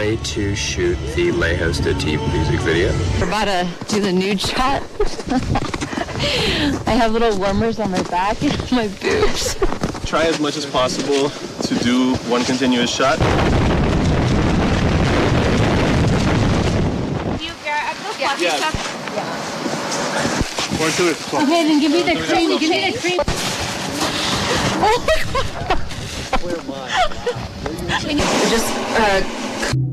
way to shoot the Lay Hosted Tea music video. We're about to do the nude shot. I have little warmers on my back and my boobs. Try as much as possible to do one continuous shot. Yeah. 1, 2, 3. Okay, then give me the cream. Give me the cream. Oh my god! Just